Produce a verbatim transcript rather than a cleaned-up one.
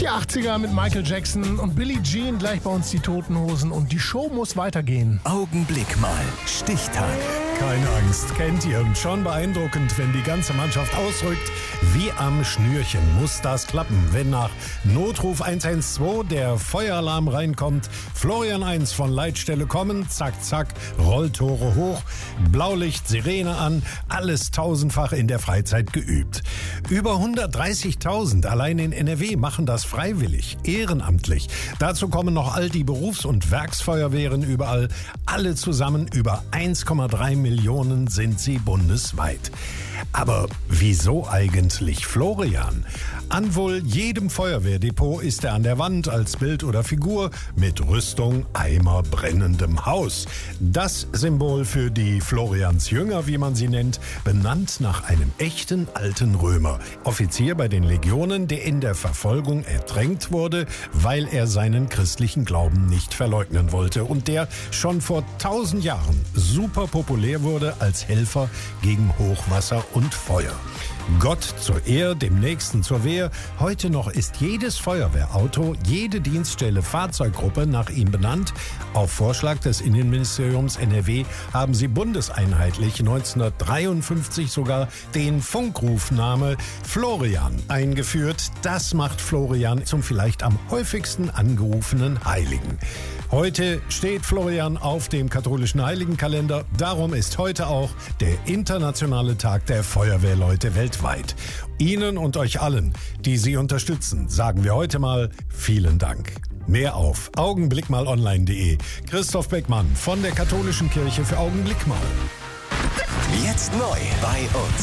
Die achtziger mit Michael Jackson und Billie Jean, gleich bei uns die Toten Hosen und die Show muss weitergehen. Augenblick mal, Stichtag. Keine Angst, kennt ihr. Schon beeindruckend, wenn die ganze Mannschaft ausrückt. Wie am Schnürchen muss das klappen, wenn nach Notruf eins eins zwei der Feueralarm reinkommt, Florian eins von Leitstelle kommen, zack, zack, Rolltore hoch, Blaulicht, Sirene an, alles tausendfach in der Freizeit geübt. Über hundertdreißigtausend allein in N R W machen das freiwillig, ehrenamtlich. Dazu kommen noch all die Berufs- und Werksfeuerwehren überall. Alle zusammen über eins Komma drei Millionen sind sie bundesweit. Aber wieso eigentlich Florian? An wohl jedem Feuerwehrdepot ist er an der Wand als Bild oder Figur mit Rüstung, Eimer, brennendem Haus. Das Symbol für die Floriansjünger, wie man sie nennt, benannt nach einem echten alten Römer. Offizier bei den Legionen, der in der Verfolgung ertränkt wurde, weil er seinen christlichen Glauben nicht verleugnen wollte und der schon vor tausend Jahren super populär wurde als Helfer gegen Hochwasser und Feuer. Gott zur Ehr, dem Nächsten zur Wehr. Heute noch ist jedes Feuerwehrauto, jede Dienststelle, Fahrzeuggruppe nach ihm benannt. Auf Vorschlag des Innenministeriums N R W haben sie bundeseinheitlich neunzehnhundertdreiundfünfzig sogar den Funkrufname Florian eingeführt. Das macht Florian zum vielleicht am häufigsten angerufenen Heiligen. Heute steht Florian auf dem katholischen Heiligenkalender. Darum ist heute auch der internationale Tag der Feuerwehrleute weltweit. Ihnen und euch allen, die sie unterstützen, sagen wir heute mal vielen Dank. Mehr auf augenblickmalonline punkt de. Christoph Beckmann von der Katholischen Kirche für Augenblick mal. Jetzt neu bei uns.